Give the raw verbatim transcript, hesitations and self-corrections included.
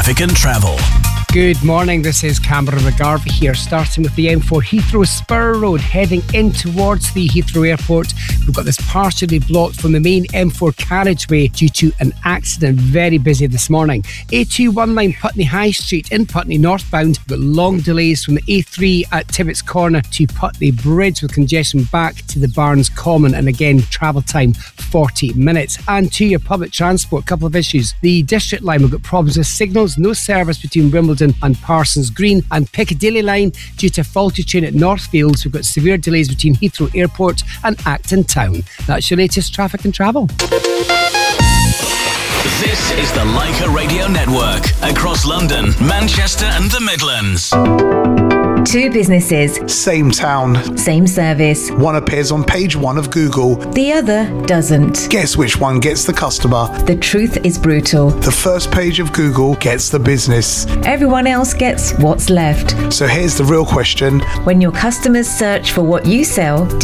Traffic and Travel. Good morning, this is Cameron McGarvey here, starting with the M four Heathrow Spur Road, heading in towards the Heathrow Airport. We've got this partially blocked from the main M four carriageway due to an accident. Very busy this morning. A two one nine Putney High Street in Putney northbound. We've got long delays from the A three at Tibbets Corner to Putney Bridge with congestion back to the Barnes Common, and again travel time forty minutes. And to your public transport, a couple of issues. The District Line, we've got problems with signals, no service between Wimbledon and Parsons Green, and Piccadilly Line due to a faulty train at Northfields. We've got severe delays between Heathrow Airport and Acton Town. That's your latest traffic and travel. This is the Leica Radio Network across London, Manchester and the Midlands. Two businesses. Same town. Same service. One appears on page one of Google. The other doesn't. Guess which one gets the customer? The truth is brutal. The first page of Google gets the business. Everyone else gets what's left. So here's the real question. When your customers search for what you sell,